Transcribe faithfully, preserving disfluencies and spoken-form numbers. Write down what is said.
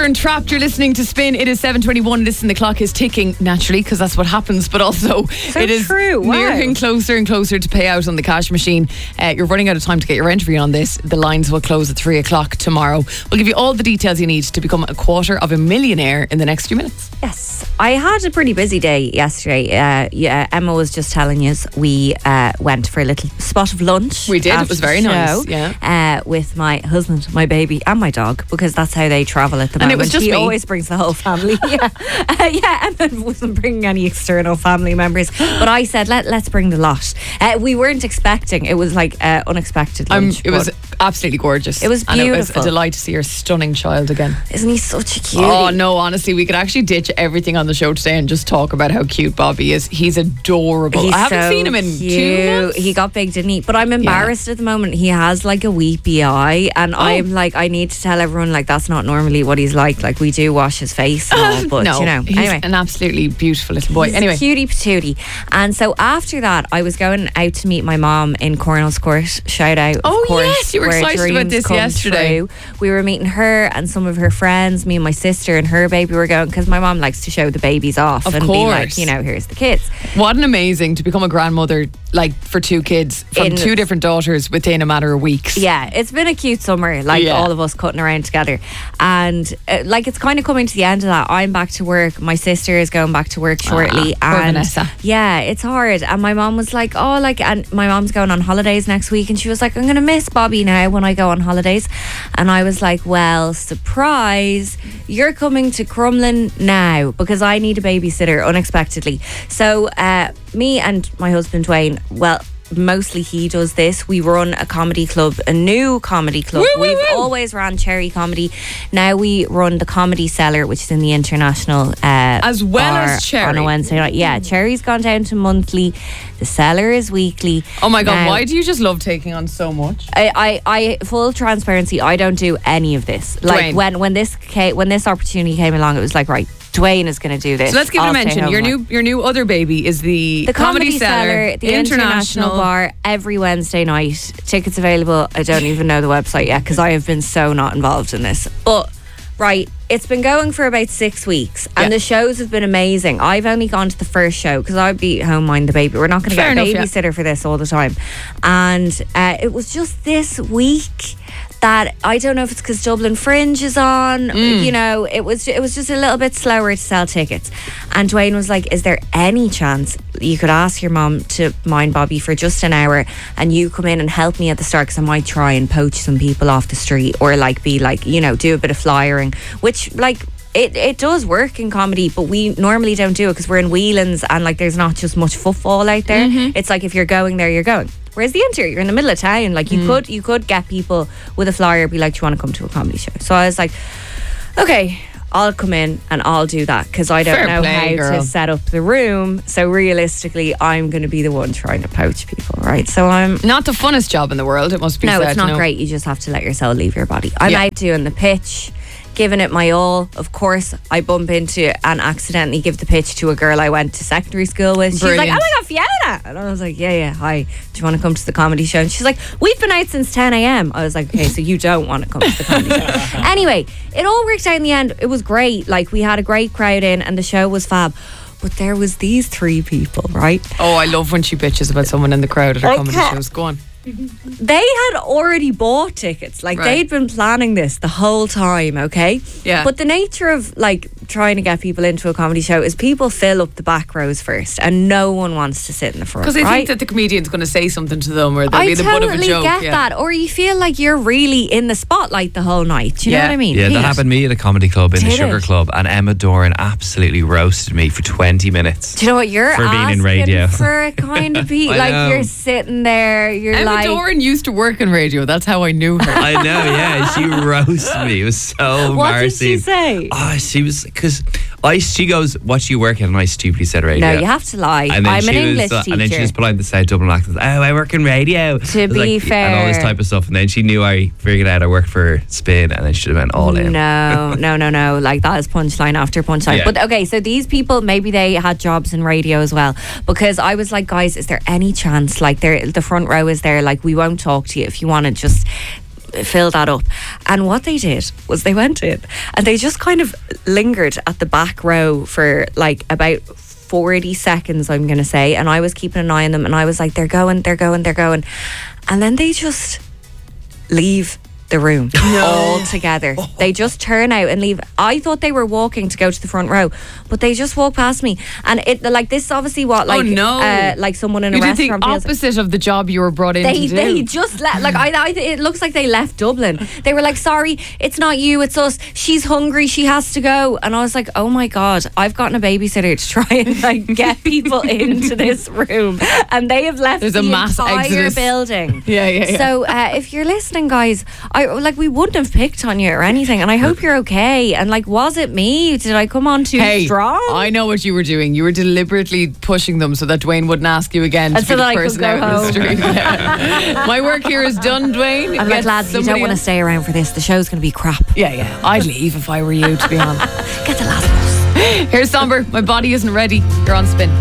Culture and Trapped, you're listening to Spin. It is seven twenty-one. Listen, the clock is ticking, naturally, because that's what happens, but also so it is true. Wow. nearing closer and closer to pay out on the cash machine. Uh, you're running out of time to get your entry on this. The lines will close at three o'clock tomorrow. We'll give you all the details you need to become a quarter of a millionaire in the next few minutes. Yes. I had a pretty busy day yesterday. Uh, yeah, Emma was just telling us we uh, went for a little spot of lunch. We did. It was very nice. Yeah. Uh, with my husband, my baby, and my dog, because that's how they travel at the and moment. it was just he me. always brings the whole family. yeah, uh, yeah. Emma wasn't bringing any external family members, but I said let let's bring the lot. Uh, we weren't expecting. It was like uh, unexpected lunch. Um, it was absolutely gorgeous. It was beautiful. And it was a delight to see your stunning child again. Isn't he such a cutie? Oh no, honestly, we could actually ditch everything on the show today and just talk about how cute Bobby is. He's adorable. He's I haven't so seen him in cute. two months. He got big, didn't he? But I'm embarrassed yeah. at the moment. He has like a weepy eye, and oh. I'm like, I need to tell everyone like that's not normally what he's like. Like we do wash his face and all, but no, you know, he's anyway, an absolutely beautiful little boy. He's anyway, a cutie patootie. And so after that, I was going out to meet my mom in Cornell's Court. Shout out! Oh of course, yes, you were excited about this yesterday. True. We were meeting her and some of her friends. Me and my sister and her baby were going because my mom likes to show the babies off of and course. be like, you know, here's the kids. What an amazing to become a grandmother, like for two kids from in, two different daughters within a matter of weeks. Yeah, it's been a cute summer, like yeah. all of us cutting around together, and uh, like it's kind of coming to the end of that. I'm back to work. My sister is going back to work shortly, ah, and Vanessa. yeah, it's hard. And my mom was like, "Oh, like," and my mom's going on holidays next week, and she was like, "I'm gonna miss Bobby now when I go on holidays," and I was like, "Well, surprise, you're coming to Crumlin now because I need a babysitter unexpectedly." So, uh, me and my husband Dwayne, well, mostly he does this. We run a comedy club, a new comedy club. Woo, woo, We've woo. always ran Cherry Comedy. Now we run the Comedy Cellar, which is in the International uh, as well bar as Cherry on a Wednesday night. Yeah, Cherry's gone down to monthly. The Cellar is weekly. Oh my god, now, why do you just love taking on so much? I, I, I, full transparency, I don't do any of this. Like Dwayne. when when this came, when this opportunity came along, it was like, right, Dwayne is going to do this. So let's give it I'll a mention. Your home. new your new other baby is the, The Comedy, Cellar, Cellar, the International Bar, every Wednesday night. Tickets available. I don't even know the website yet because I have been so not involved in this. But right, it's been going for about six weeks and yeah. the shows have been amazing. I've only gone to the first show because I'd be home mind the baby. We're not going to get a babysitter yeah. for this all the time. And uh, it was just this week that I don't know if it's because Dublin Fringe is on. Mm. You know, it was it was just a little bit slower to sell tickets. And Dwayne was like, "Is there any chance you could ask your mom to mind Bobby for just an hour, and you come in and help me at the start because I might try and poach some people off the street, or like be like, you know, do a bit of flyering," which like. It it does work in comedy, but we normally don't do it because we're in Whelan's and like there's not just much footfall out there. Mm-hmm. It's like if you're going there, you're going. Whereas the Inter, you're in the middle of town. Like you mm. could you could get people with a flyer, be like, "Do you want to come to a comedy show?" So I was like, "Okay, I'll come in and I'll do that because I don't Fair know play, how girl. to set up the room. So realistically, I'm going to be the one trying to poach people, right? So I'm not the funnest job in the world. It must be no, said. it's not no. great. You just have to let your soul leave your body. I'm yeah. out doing the pitch, giving it my all. Of course, I bump into and accidentally give the pitch to a girl I went to secondary school with. She's Brilliant. like, "Oh my god, Fiona!" And I was like, "Yeah, yeah, hi. Do you want to come to the comedy show?" And she's like, "We've been out since ten a.m." I was like, "Okay, so you don't want to come to the comedy show." Anyway, it all worked out in the end. It was great. Like we had a great crowd in, and the show was fab. But there was these three people, right? Oh, I love when she bitches about someone in the crowd at her I comedy can't. shows. Go on. They had already bought tickets. Like Right. they'd been planning this the whole time, okay? Yeah. But the nature of like trying to get people into a comedy show is people fill up the back rows first and no one wants to sit in the front. Because they right? think that the comedian's going to say something to them or they'll I be the totally butt of a joke. get yeah. that. Or you feel like you're really in the spotlight the whole night. Do you Yeah. know what I mean? Yeah, that Pete? happened to me at a comedy club in Did the Sugar it? Club, and Emma Doran absolutely roasted me for twenty minutes. Do you know what you're For being in asking radio. for it kind of Pete? I Like know. you're sitting there, you're Emma like Doran used to work in radio. That's how I knew her. I know, yeah. She roasted me. It was so what did embarrassing. she say? Oh, she was because I. She goes, "What do you work in?" And I stupidly said radio. No, you have to lie. And then I'm an she English was, uh, teacher. and then she just put on the South Dublin accent. Oh, I work in radio. To I was be like, and all this fair- type of stuff. And then she knew I figured out I worked for Spin, and then she should have went all in. No, no, no, no. Like that is punchline after punchline. Yeah. But okay, so these people, maybe they had jobs in radio as well. Because I was like, guys, is there any chance? Like, they're, the front row is there. Like, we won't talk to you if you want to just fill that up. And what they did was they went in and they just kind of lingered at the back row for like about forty seconds, I'm going to say. And I was keeping an eye on them and I was like, they're going, they're going, they're going. And then they just leave the room no. all together. They just turn out and leave. I thought they were walking to go to the front row, but they just walk past me. And it like this is obviously what like oh, no. uh, like someone in you a restaurant the opposite of the job you were brought in they, to they do. just left. Like I, I, it looks like they left Dublin. They were like, sorry, it's not you, it's us. She's hungry, she has to go. And I was like, oh my God, I've gotten a babysitter to try and like get people into this room, and they have left There's the a mass entire exodus. building. Yeah, yeah, yeah. So uh, if you're listening, guys, I like we wouldn't have picked on you or anything, and I hope you're okay. And like, was it me? Did I come on too hey, strong? I know what you were doing. You were deliberately pushing them so that Dwayne wouldn't ask you again and to so be the that person I could go out home. in the street. Yeah. My work here is done, Dwayne. I'm like, lads, you don't want to stay around for this. The show's going to be crap. Yeah, yeah. I'd leave if I were you, to be honest. Get the last bus. Here's Somber. My body isn't ready. You're on Spin.